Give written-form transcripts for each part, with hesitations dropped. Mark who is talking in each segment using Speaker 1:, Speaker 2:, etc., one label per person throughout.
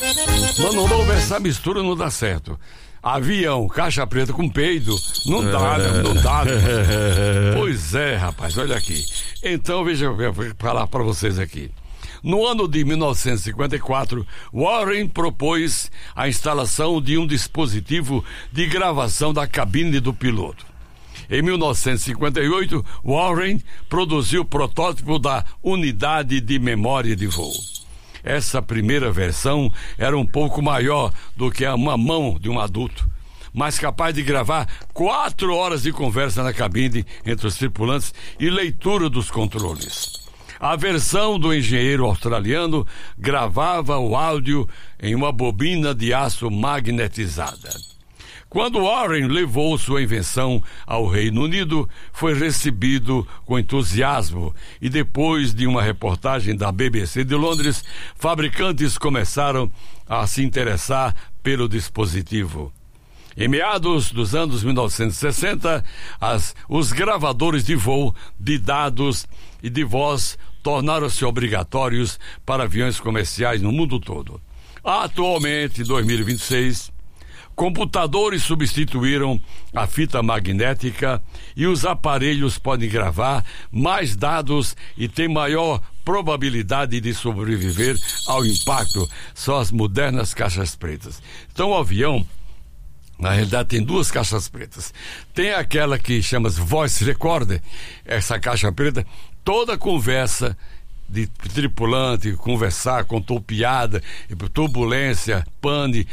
Speaker 1: Mano Novo, essa mistura não dá certo. Avião, caixa preta com peido, não dá, não dá. Pois é, rapaz, olha aqui. Então, veja, eu vou falar para vocês aqui. No ano de 1954, Warren propôs a instalação de um dispositivo de gravação da cabine do piloto. Em 1958, Warren produziu o protótipo da unidade de memória de voo. Essa primeira versão era um pouco maior do que uma mão de um adulto, mas capaz de gravar 4 horas de conversa na cabine entre os tripulantes e leitura dos controles. A versão do engenheiro australiano gravava o áudio em uma bobina de aço magnetizada. Quando Warren levou sua invenção ao Reino Unido, foi recebido com entusiasmo e depois de uma reportagem da BBC de Londres, fabricantes começaram a se interessar pelo dispositivo. Em meados dos anos 1960, os gravadores de voo, de dados e de voz tornaram-se obrigatórios para aviões comerciais no mundo todo. Atualmente, em 2026, computadores substituíram a fita magnética e os aparelhos podem gravar mais dados e têm maior probabilidade de sobreviver ao impacto. São as modernas caixas pretas. Então o avião, na realidade, tem 2 caixas pretas. Tem aquela que chama Voice Recorder, essa caixa preta, toda conversa de tripulante, conversar, contou piada, turbulência, pane,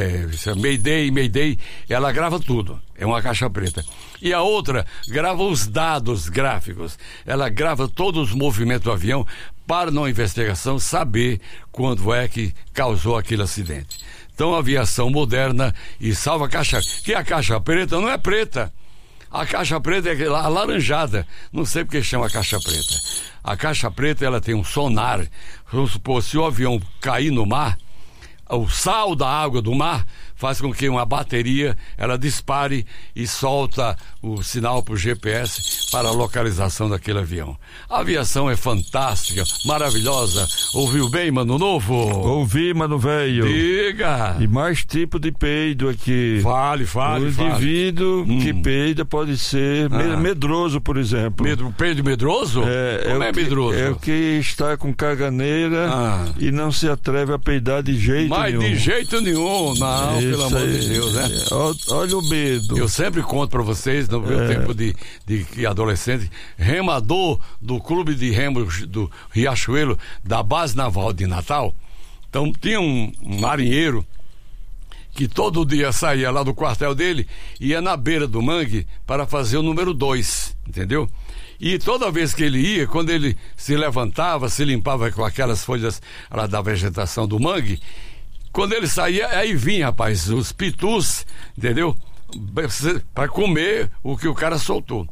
Speaker 1: Mayday, ela grava tudo. É uma caixa preta. E a outra grava os dados gráficos. Ela grava todos os movimentos do avião para, na investigação, saber quando é que causou aquele acidente. Então, a aviação moderna e salva a caixa. Que a caixa preta não é preta. A caixa preta é alaranjada. Não sei porque chama caixa preta. A caixa preta, ela tem um sonar. Vamos supor, se o avião cair no mar, o sal da água do mar faz com que uma bateria ela dispare e solta o sinal para o GPS para a localização daquele avião. A aviação é fantástica, maravilhosa. Ouviu bem, Mano Novo?
Speaker 2: Ouvi, Mano Velho.
Speaker 1: Diga!
Speaker 2: E mais tipo de peido aqui.
Speaker 1: Fale.
Speaker 2: O indivíduo que peida pode ser medroso, por exemplo.
Speaker 1: Peido medroso? Como é medroso?
Speaker 2: É o que está com caganeira e não se atreve a peidar de jeito nenhum.
Speaker 1: Mas de jeito nenhum, não, pelo amor de Deus, né?
Speaker 2: Olha o medo.
Speaker 1: Eu sempre conto pra vocês, no meu tempo de adolescente, remador do clube de remo do Riachuelo, da base naval de Natal. Então tinha um marinheiro que todo dia saía lá do quartel dele e ia na beira do mangue para fazer o número 2, entendeu? E toda vez que ele ia, quando ele se levantava, se limpava com aquelas folhas lá da vegetação do mangue, quando ele saía, aí vinha, rapaz, os pitus, entendeu? Para comer o que o cara soltou.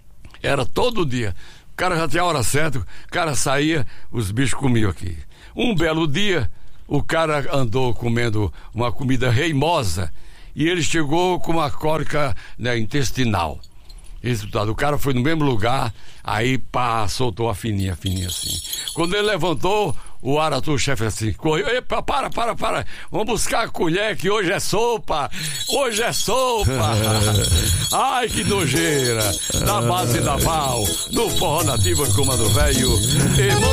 Speaker 1: Era todo dia. O cara já tinha a hora certa, o cara saía, os bichos comiam aqui. Um belo dia, o cara andou comendo uma comida reimosa e ele chegou com uma cólica, né, intestinal. Resultado, o cara foi no mesmo lugar, aí pá, soltou a fininha assim. Quando ele levantou, o Aratu, o chefe, assim, correu: epa, para, vamos buscar a colher que hoje é sopa. Ai, que nojeira, da base naval, no Forró Nativa com o Mano Velho.